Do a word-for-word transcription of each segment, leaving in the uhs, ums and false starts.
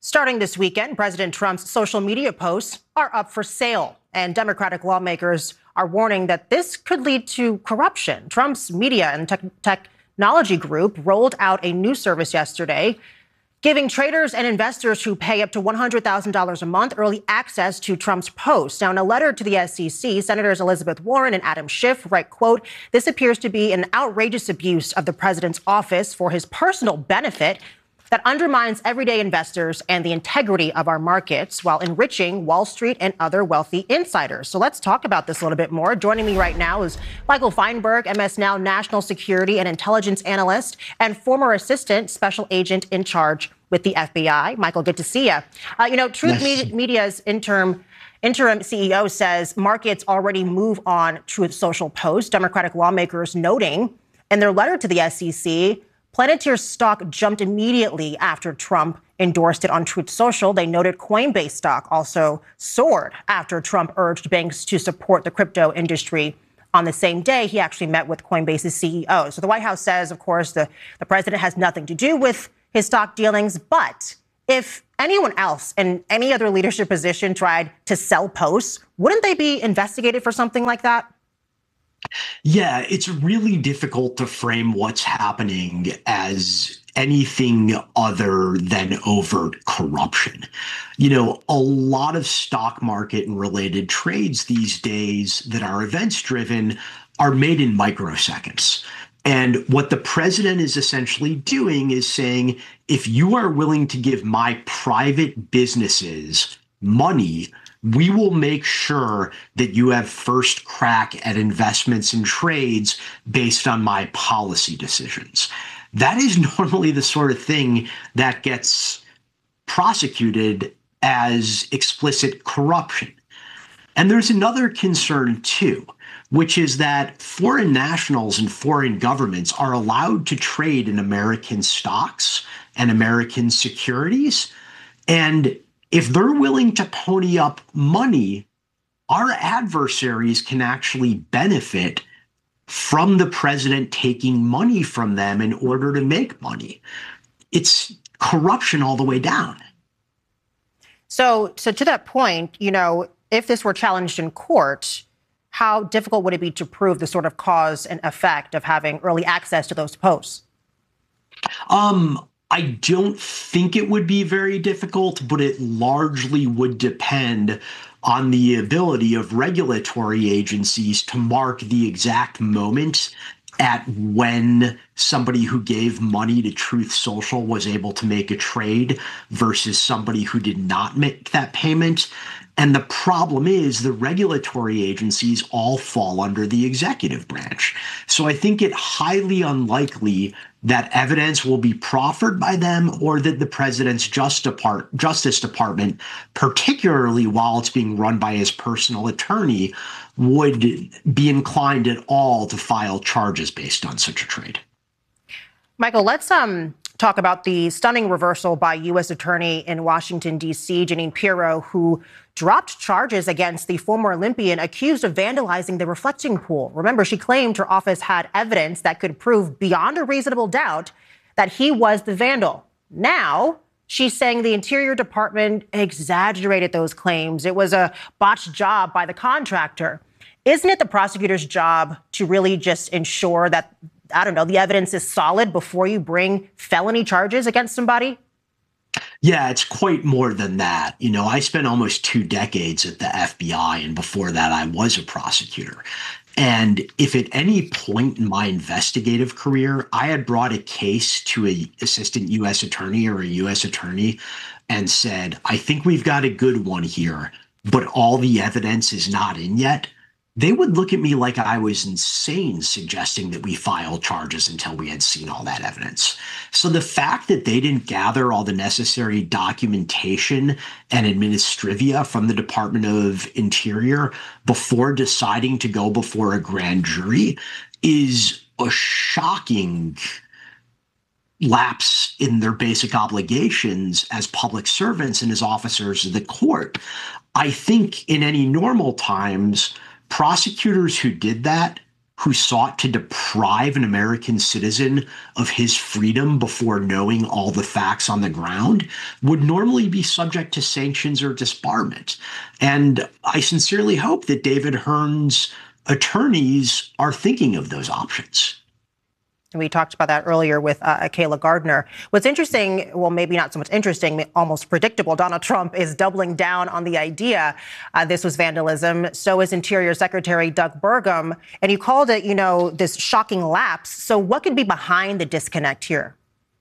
Starting this weekend, President Trump's social media posts are up for sale, and Democratic lawmakers are warning that this could lead to corruption. Trump's media and tech- technology group rolled out a new service yesterday, giving traders and investors who pay up to one hundred thousand dollars a month early access to Trump's posts. Now, in a letter to the S E C, Senators Elizabeth Warren and Adam Schiff write, quote, "This appears to be an outrageous abuse of the president's office for his personal benefit that undermines everyday investors and the integrity of our markets while enriching Wall Street and other wealthy insiders." So let's talk about this a little bit more. Joining me right now is Michael Feinberg, M S Now National Security and Intelligence Analyst and former Assistant Special Agent in charge with the F B I. Michael, good to see you. Uh, you know, Truth yes. Me- Media's interim Interim C E O says markets already move on Truth Social posts. Democratic lawmakers noting in their letter to the S E C, Planeteer's stock jumped immediately after Trump endorsed it on Truth Social. They noted Coinbase stock also soared after Trump urged banks to support the crypto industry. On the same day, he actually met with Coinbase's C E O. So the White House says, of course, the, the president has nothing to do with his stock dealings. But if anyone else in any other leadership position tried to sell posts, wouldn't they be investigated for something like that? Yeah, it's really difficult to frame what's happening as anything other than overt corruption. You know, a lot of stock market and related trades these days that are events driven are made in microseconds. And what the president is essentially doing is saying, if you are willing to give my private businesses money, we will make sure that you have first crack at investments and trades based on my policy decisions. That is normally the sort of thing that gets prosecuted as explicit corruption. And there's another concern, too, which is that foreign nationals and foreign governments are allowed to trade in American stocks and American securities. And if they're willing to pony up money, our adversaries can actually benefit from the president taking money from them in order to make money. It's corruption all the way down. So, so to that point, you know, if this were challenged in court, how difficult would it be to prove the sort of cause and effect of having early access to those posts? Um, I don't think it would be very difficult, but it largely would depend on the ability of regulatory agencies to mark the exact moment at when somebody who gave money to Truth Social was able to make a trade versus somebody who did not make that payment. And the problem is the regulatory agencies all fall under the executive branch. So I think it highly unlikely that evidence will be proffered by them or that the president's just depart- Justice Department, particularly while it's being run by his personal attorney, would be inclined at all to file charges based on such a trade. Michael, let's um talk about the stunning reversal by U S Attorney in Washington, D C, Jeanine Pirro, who dropped charges against the former Olympian accused of vandalizing the reflecting pool. Remember, she claimed her office had evidence that could prove beyond a reasonable doubt that he was the vandal. Now, she's saying the Interior Department exaggerated those claims. It was a botched job by the contractor. Isn't it the prosecutor's job to really just ensure that, I don't know, the evidence is solid before you bring felony charges against somebody? Yeah, it's quite more than that. You know, I spent almost two decades at the F B I, and before that, I was a prosecutor. And if at any point in my investigative career, I had brought a case to an assistant U S attorney or a U S attorney and said, I think we've got a good one here, but all the evidence is not in yet, they would look at me like I was insane suggesting that we file charges until we had seen all that evidence. So the fact that they didn't gather all the necessary documentation and administrivia from the Department of Interior before deciding to go before a grand jury is a shocking lapse in their basic obligations as public servants and as officers of the court. I think in any normal times, prosecutors who did that, who sought to deprive an American citizen of his freedom before knowing all the facts on the ground would normally be subject to sanctions or disbarment. And I sincerely hope that David Hearn's attorneys are thinking of those options. And we talked about that earlier with uh, Kayla Gardner. What's interesting, well, maybe not so much interesting, almost predictable, Donald Trump is doubling down on the idea uh, this was vandalism. So is Interior Secretary Doug Burgum. And you called it, you know, this shocking lapse. So what could be behind the disconnect here?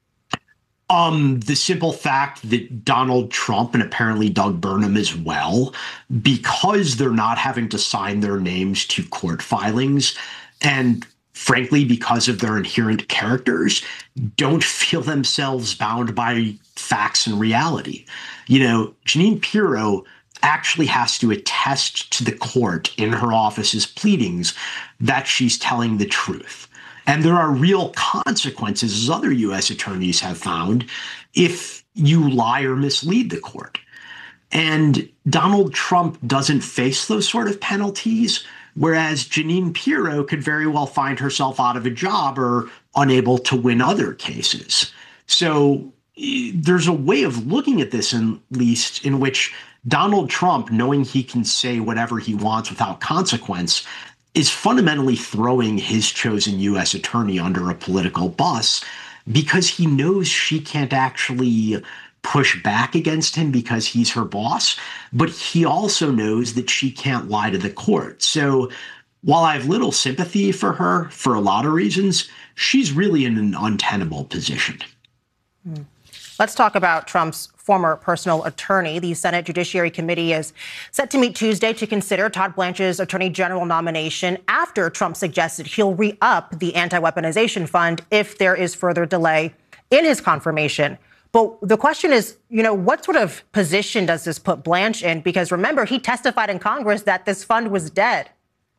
Um, the simple fact that Donald Trump and apparently Doug Burgum as well, because they're not having to sign their names to court filings, and frankly, because of their inherent characters, don't feel themselves bound by facts and reality. You know, Jeanine Pirro actually has to attest to the court in her office's pleadings that she's telling the truth. And there are real consequences, as other U S attorneys have found, if you lie or mislead the court. And Donald Trump doesn't face those sort of penalties, whereas Jeanine Pirro could very well find herself out of a job or unable to win other cases. So there's a way of looking at this, at least, in which Donald Trump, knowing he can say whatever he wants without consequence, is fundamentally throwing his chosen U S attorney under a political bus because he knows she can't actually push back against him because he's her boss, but he also knows that she can't lie to the court. So while I have little sympathy for her for a lot of reasons, she's really in an untenable position. Hmm. Let's talk about Trump's former personal attorney. The Senate Judiciary Committee is set to meet Tuesday to consider Todd Blanche's attorney general nomination after Trump suggested he'll re-up the anti-weaponization fund if there is further delay in his confirmation. But the question is, you know, what sort of position does this put Blanche in? Because remember, he testified in Congress that this fund was dead.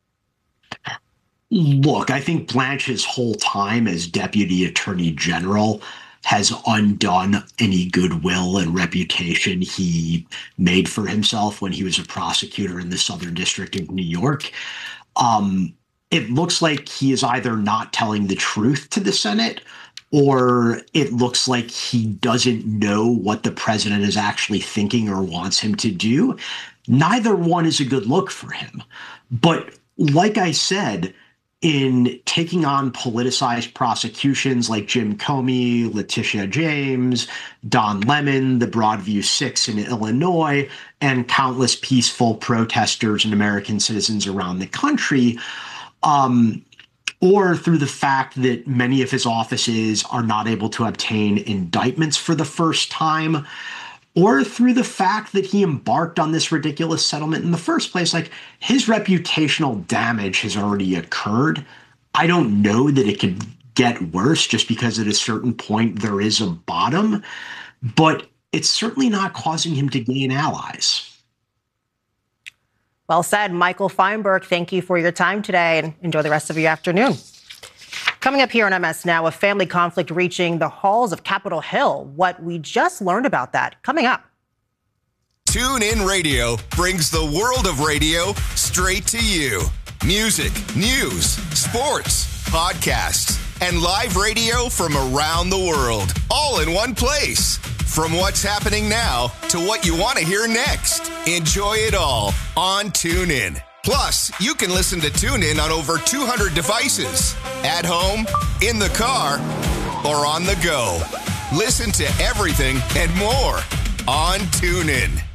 Look, I think Blanche's whole time as deputy attorney general has undone any goodwill and reputation he made for himself when he was a prosecutor in the Southern District of New York. Um, it looks like he is either not telling the truth to the Senate, or it looks like he doesn't know what the president is actually thinking or wants him to do. Neither one is a good look for him. But like I said, in taking on politicized prosecutions like Jim Comey, Letitia James, Don Lemon, the Broadview Six in Illinois, and countless peaceful protesters and American citizens around the country, um, or through the fact that many of his offices are not able to obtain indictments for the first time, or through the fact that he embarked on this ridiculous settlement in the first place. Like, his reputational damage has already occurred. I don't know that it could get worse just because at a certain point there is a bottom, but it's certainly not causing him to gain allies. Well said. Michael Feinberg, thank you for your time today and enjoy the rest of your afternoon. Coming up here on M S Now, a family conflict reaching the halls of Capitol Hill. What we just learned about that, coming up. TuneIn Radio brings the world of radio straight to you. Music, news, sports, podcasts, and live radio from around the world, all in one place. From what's happening now to what you want to hear next. Enjoy it all on TuneIn. Plus, you can listen to TuneIn on over two hundred devices. At home, in the car, or on the go. Listen to everything and more on TuneIn.